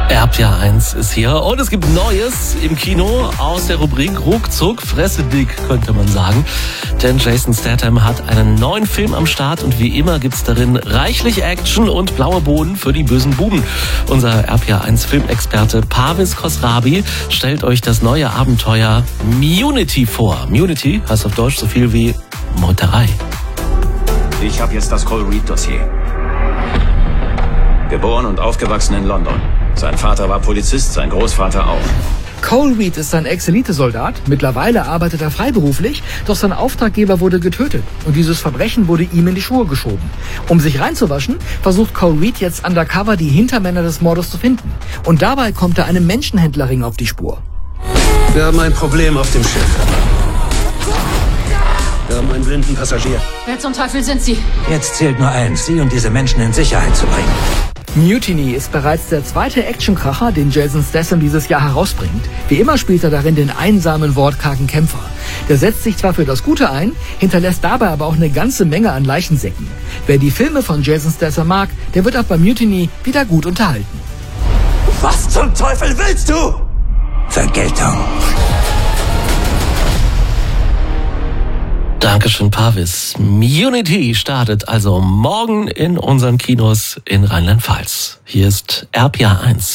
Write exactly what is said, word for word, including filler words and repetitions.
RPA eins ist hier und es gibt Neues im Kino aus der Rubrik Ruckzuck Fressedick, könnte man sagen. Denn Jason Statham hat einen neuen Film am Start und wie immer gibt's darin reichlich Action und blaue Bohnen für die bösen Buben. Unser RPA eins Filmexperte Parviz Khosravi stellt euch das neue Abenteuer Munity vor. Munity heißt auf Deutsch so viel wie Meuterei. Ich habe jetzt das Cole Reed-Dossier. Geboren und aufgewachsen in London. Sein Vater war Polizist, sein Großvater auch. Cole Reed ist ein Ex-Elite-Soldat. Mittlerweile arbeitet er freiberuflich, doch sein Auftraggeber wurde getötet. Und dieses Verbrechen wurde ihm in die Schuhe geschoben. Um sich reinzuwaschen, versucht Cole Reed jetzt undercover die Hintermänner des Mordes zu finden. Und dabei kommt er einem Menschenhändlerring auf die Spur. Wir haben ein Problem auf dem Schiff. Wir haben einen blinden Passagier. Wer zum Teufel sind Sie? Jetzt zählt nur eins, Sie und diese Menschen in Sicherheit zu bringen. Mutiny ist bereits der zweite Actionkracher, den Jason Statham dieses Jahr herausbringt. Wie immer spielt er darin den einsamen, wortkargen Kämpfer. Der setzt sich zwar für das Gute ein, hinterlässt dabei aber auch eine ganze Menge an Leichensäcken. Wer die Filme von Jason Statham mag, der wird auch bei Mutiny wieder gut unterhalten. Was zum Teufel willst du? Vergeltung. Dankeschön, Parviz. Munity startet also morgen in unseren Kinos in Rheinland-Pfalz. Hier ist RPA eins.